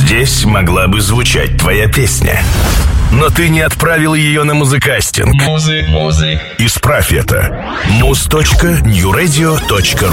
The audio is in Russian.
Здесь могла бы звучать твоя песня. Но ты не отправил ее на музыкастинг. Исправь это. muz.newradio.ru